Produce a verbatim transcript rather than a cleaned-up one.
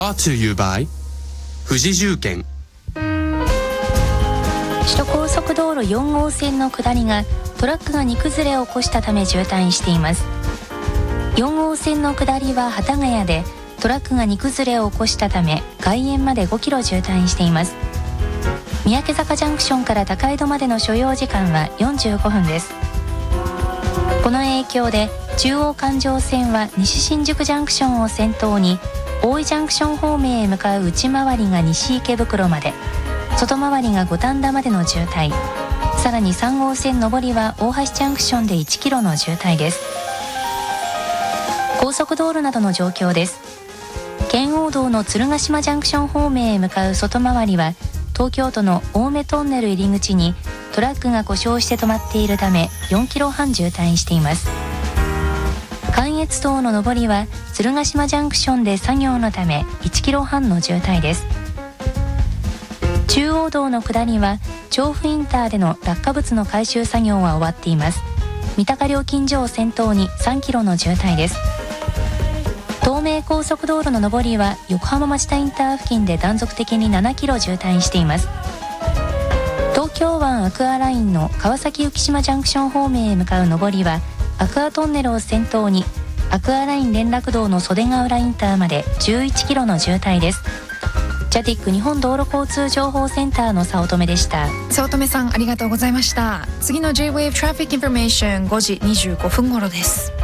Brought to you by 富士重建。 首都高速道路よん号線の下りがトラックが荷崩れを起こしたため渋滞しています。よん号線の下りは幡ヶ谷でトラックが荷崩れを起こしたため外苑までごキロ渋滞しています。三宅坂ジャンクションから高井戸までの所要時間はよんじゅうごふんです。この影響で中央環状線は西新宿ジャンクションを先頭に大井ジャンクション方面へ向かう内回りが西池袋まで、外回りが五反田までの渋滞、さらにさん号線上りは大橋ジャンクションでいちキロの渋滞です。高速道路などの状況です。圏央道の鶴ヶ島ジャンクション方面へ向かう外回りは東京都の青梅トンネル入り口にトラックが故障して止まっているためよんキロはん渋滞しています。関越道の上りは鶴ヶ島ジャンクションで作業のためいちキロはんの渋滞です。中央道の下りは調布インターでの落下物の回収作業は終わっています。三鷹料金所を先頭にさんキロの渋滞です。東名高速道路の上りは横浜町田インター付近で断続的にななキロ渋滞しています。東京湾アクアラインの川崎浮島ジャンクション方面へ向かう上りはアクアトンネルを先頭にアクアライン連絡道の袖ヶ浦インターまでじゅういちキロの渋滞です。ジャティック日本道路交通情報センターの早乙女でした。 早乙女さんありがとうございました。次の J-Wave Traffic Information ごじにじゅうごふん頃です。